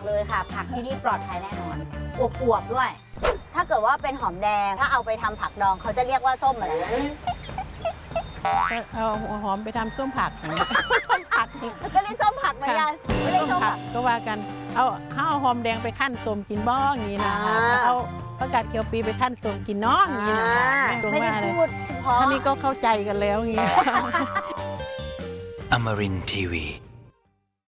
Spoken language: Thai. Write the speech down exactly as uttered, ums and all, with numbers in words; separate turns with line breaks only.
เลยค่ะผักที่นี่ปลอดภัยแน่นอนอวบๆด้วย ถ้าเกิดว่าเป็นหอมแดงถ้าเอาไปทำผักดองเขาจะเรียกว่าส้มอะไรนะ
เอาหอมไปทำส้มผักส้มผัก
ก็เรียกส้มผักเหมือนกันไม่เรียกส้มผัก
ก็ว่ากันเอาเอาหอมแดงไปขั้นส้มกินบ้องอย่างนี้นะคะเอาผักกาดเขียวปีไปขั้นส้มกินน้องอย่างนี้นะคะ
ไม่ได้พูดเฉพาะ
ท่านี้ก็เข้าใจกันแล้วอย่างนี้
อมรินทร์ทีวี